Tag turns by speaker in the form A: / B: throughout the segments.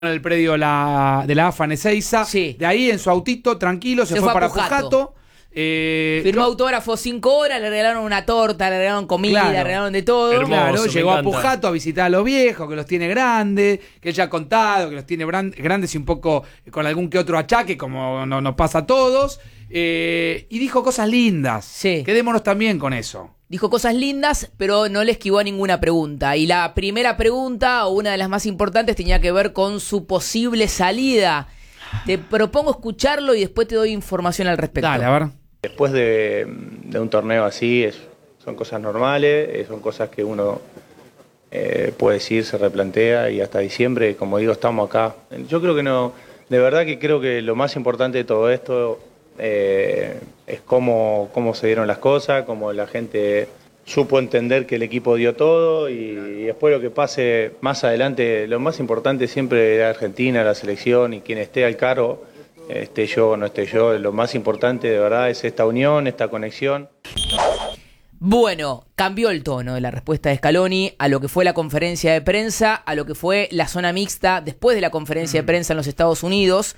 A: en el predio de la AFA en Ezeiza.
B: Sí.
A: De ahí en su autito, tranquilo, se fue para Pujato.
B: Firmó autógrafo 5 horas, le regalaron una torta, le regalaron comida,
A: Claro.
B: le regalaron de todo.
C: Hermoso.
A: Claro,
C: me
A: llegó a
C: encanta.
A: Pujato a visitar a los viejos, que los tiene grandes, que ella ha contado, que los tiene grandes y un poco con algún que otro achaque, como nos pasa a todos. Y dijo cosas lindas.
B: Sí.
A: Quedémonos también con eso.
B: Dijo cosas lindas, pero no le esquivó a ninguna pregunta. Y la primera pregunta, o una de las más importantes, tenía que ver con su posible salida. Te propongo escucharlo y después te doy información al respecto.
A: Dale, a ver.
D: Después de un torneo así, son cosas normales, son cosas que uno puede decir, se replantea, y hasta diciembre, como digo, estamos acá. Yo creo que no, de verdad que creo que lo más importante de todo esto es cómo se dieron las cosas, cómo la gente supo entender que el equipo dio todo, y después lo que pase más adelante, lo más importante siempre es Argentina, la selección y quien esté al cargo. Esté yo o no esté yo, lo más importante de verdad es esta unión, esta conexión.
B: Bueno, cambió el tono de la respuesta de Scaloni a lo que fue la conferencia de prensa, a lo que fue la zona mixta después de la conferencia de prensa en los Estados Unidos.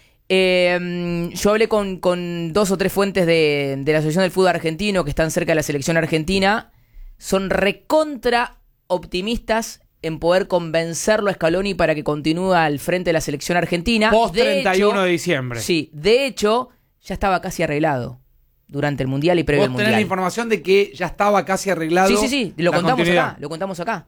B: Yo hablé con 2 o 3 fuentes de la Asociación del Fútbol Argentino que están cerca de la selección argentina. Son recontra optimistas en poder convencerlo a Scaloni para que continúe al frente de la selección argentina.
A: Post
B: De
A: 31
B: hecho,
A: de diciembre.
B: Sí, de hecho, ya estaba casi arreglado durante el Mundial y previo al
A: Vos tenés
B: Mundial.
A: la información de que ya estaba casi arreglado.
B: Sí, lo
A: la
B: contamos
A: continuidad.
B: acá, lo contamos acá.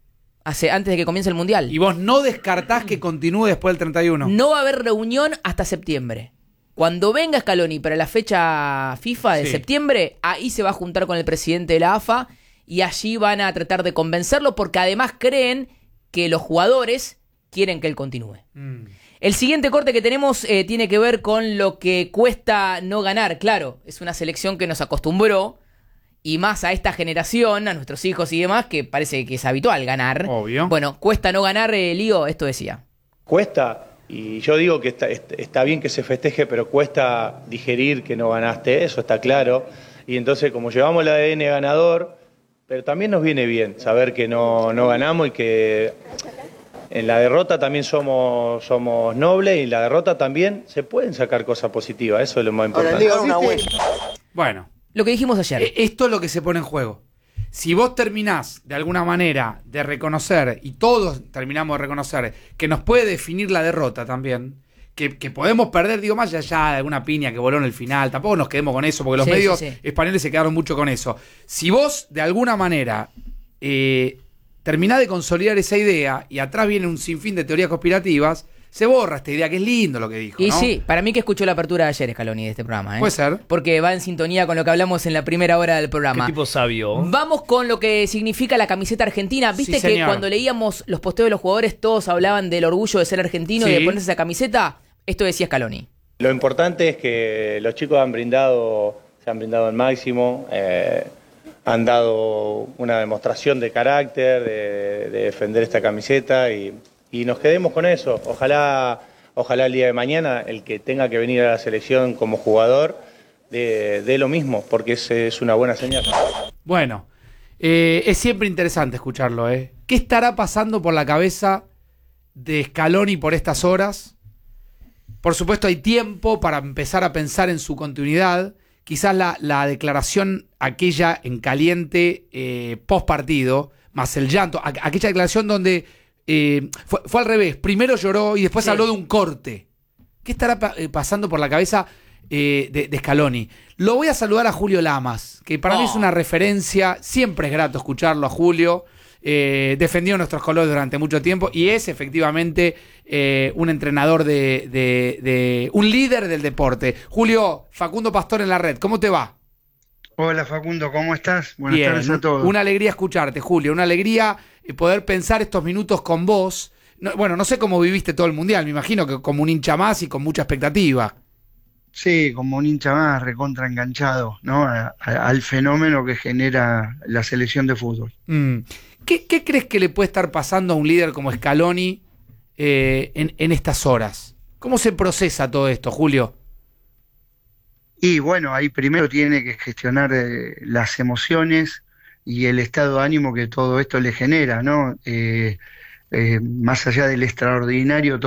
B: Antes de que comience el Mundial.
A: Y vos no descartás que continúe después del 31.
B: No va a haber reunión hasta septiembre. Cuando venga Scaloni para la fecha FIFA de
A: Sí.
B: septiembre, ahí se va a juntar con el presidente de la AFA y allí van a tratar de convencerlo porque además creen que los jugadores quieren que él continúe. El siguiente corte que tenemos tiene que ver con lo que cuesta no ganar. Claro, es una selección que nos acostumbró, y más a esta generación, a nuestros hijos y demás, que parece que es habitual ganar.
A: Obvio.
B: Bueno, cuesta no ganar, Lío, esto decía.
D: Cuesta, y yo digo que está bien que se festeje, pero cuesta digerir que no ganaste, eso está claro. Y entonces, como llevamos el ADN ganador, pero también nos viene bien saber que no ganamos y que en la derrota también somos nobles, y en la derrota también se pueden sacar cosas positivas, eso es lo más importante.
A: Bueno,
B: Lo que dijimos ayer.
A: esto es lo que se pone en juego. Si vos terminás de alguna manera de reconocer, y todos terminamos de reconocer, que nos puede definir la derrota también, que podemos perder, digo, más allá de alguna piña que voló en el final, tampoco nos quedemos con eso, porque los
B: Sí,
A: medios
B: sí.
A: españoles se quedaron mucho con eso. Si vos de alguna manera terminás de consolidar esa idea, y atrás viene un sinfín de teorías conspirativas, se borra esta idea, que es lindo lo que dijo,
B: Y
A: ¿no?
B: sí, para mí que escuchó la apertura de ayer Scaloni de este programa.
A: Puede ser.
B: Porque va en sintonía con lo que hablamos en la primera hora del
C: Qué
B: programa.
C: tipo sabio.
B: Vamos con lo que significa la camiseta argentina. Viste
A: Sí,
B: que
A: señor.
B: cuando leíamos los posteos de los jugadores todos hablaban del orgullo de ser argentino y
A: Sí.
B: de ponerse esa camiseta. Esto decía Scaloni.
D: Lo importante es que los chicos se han brindado al máximo, han dado una demostración de carácter, de defender esta camiseta, y nos quedemos con eso. Ojalá el día de mañana el que tenga que venir a la selección como jugador dé lo mismo, porque es una buena señal.
A: Bueno, es siempre interesante escucharlo, ¿eh? ¿Qué estará pasando por la cabeza de Scaloni por estas horas? Por supuesto, hay tiempo para empezar a pensar en su continuidad. Quizás la declaración aquella en caliente post partido, más el llanto, aquella declaración donde fue al revés. Primero lloró y después
B: Sí.
A: habló de un corte. ¿Qué estará pasando por la cabeza de Scaloni? Lo voy a saludar a Julio Lamas, que para mí es una referencia. Siempre es grato escucharlo a Julio. Defendió nuestros colores durante mucho tiempo y es efectivamente un entrenador un líder del deporte. Julio, Facundo Pastor en la red, ¿cómo te va?
E: Hola Facundo, ¿cómo estás? Buenas
A: Bien,
E: tardes a todos.
A: una alegría escucharte, Julio, una alegría poder pensar estos minutos con vos. No sé cómo viviste todo el Mundial, me imagino que como un hincha más y con mucha expectativa.
E: Sí, como un hincha más recontra enganchado, ¿no? Al fenómeno que genera la selección de fútbol.
A: ¿Qué crees que le puede estar pasando a un líder como Scaloni en estas horas? ¿Cómo se procesa todo esto, Julio?
E: Y bueno, ahí primero tiene que gestionar las emociones y el estado de ánimo que todo esto le genera, ¿no? más allá del extraordinario